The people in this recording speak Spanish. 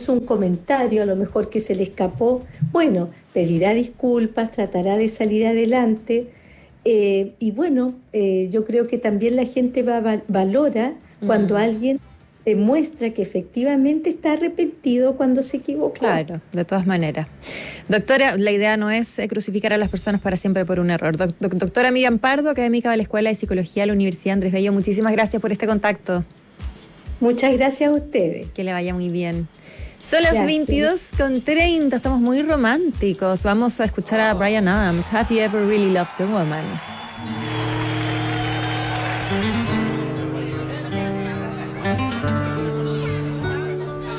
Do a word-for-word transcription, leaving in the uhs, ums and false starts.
hizo un comentario, a lo mejor que se le escapó, bueno, pedirá disculpas, tratará de salir adelante. Eh, y bueno, eh, yo creo que también la gente va, va- valora cuando Mm, alguien demuestra que efectivamente está arrepentido cuando se equivocó. claro, de todas maneras. Doctora, la idea no es eh, crucificar a las personas para siempre por un error. Doc- doc- doctora Miriam Pardo, académica de la Escuela de Psicología de la Universidad Andrés Bello, muchísimas gracias por este contacto. Muchas gracias a ustedes. Que le vaya muy bien. Son las Gracias. veintidós con treinta, estamos muy románticos. Vamos a escuchar a Bryan Adams. Have you ever really loved a woman?